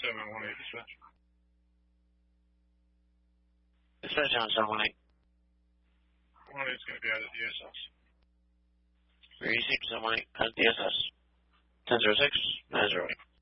718 dispatch. Dispatch on 718. 118 is going to be out at DSS. Received 718 at DSS. 1006, 908.